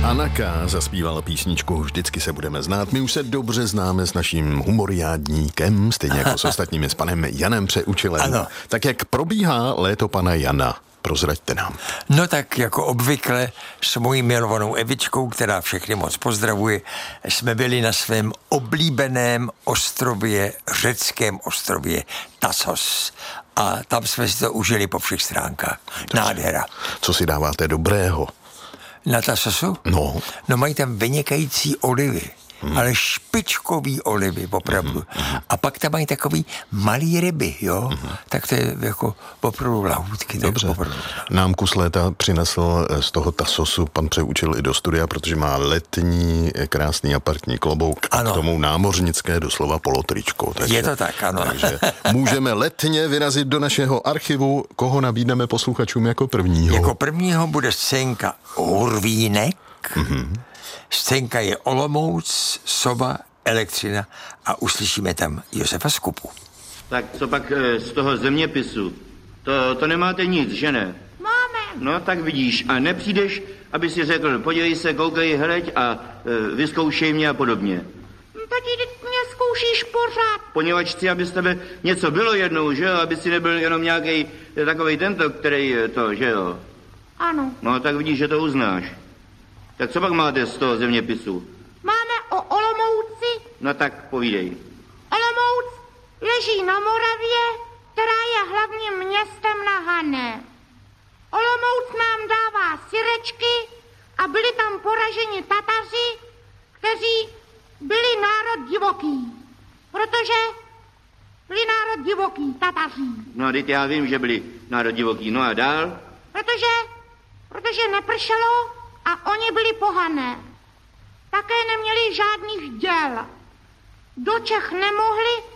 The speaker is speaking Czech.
Anna K. zaspívala písničku Vždycky se budeme znát. My už se dobře známe s naším humoriádníkem, stejně jako s ostatními, s panem Janem Přeučilem. Ano. Tak jak probíhá léto pana Jana? Prozraďte nám. No tak jako obvykle s mojí milovanou Evičkou, která všechny moc pozdravuje, jsme byli na svém oblíbeném ostrově, řeckém ostrově Tassos. A tam jsme si to užili po všech stránkách. Nádhera. Co si dáváte dobrého? Na Tassosu? No mají tam vynikající olivy. Ale špičkový olivy, opravdu. A pak tam mají takový malý ryby, jo? Tak to je jako opravdu lahůdky. Dobře. Nám kus léta přinesl z toho Tassosu pan Přeučil i do studia, protože má letní krásný apartní klobouk a k tomu námořnické doslova polotričko. Takže, je to tak, ano. Takže můžeme letně vyrazit do našeho archivu. Koho nabídneme posluchačům jako prvního? Jako prvního bude scénka Hurvínek. Scénka je Olomouc, Soba, Elektřina a uslyšíme tam Josefa Skupu. Tak co pak z toho zeměpisu? To nemáte nic, že ne? Máme. No tak vidíš, a nepřijdeš, aby si řekl, podívej se, koukej, hleď a vyzkoušej mě a podobně. Tati, mě zkoušíš pořád. Poněvadž chci, aby z tebe něco bylo jednou, že jo? Aby si nebyl jenom nějaký takovej tento, který to, že jo? Ano. No tak vidíš, že to uznáš. Tak co pak máte z toho zeměpisu? Máme o Olomouci. No tak povídej. Olomouc leží na Moravě, která je hlavním městem na Hané. Olomouc nám dává syrečky a byli tam poraženi Tataři, kteří byli národ divoký. Protože byli národ divoký, Tataří. No a teď já vím, že byli národ divoký. No a dál? Protože nepršelo a oni byli pohané. Také neměli žádných děl. Do Čech nemohli,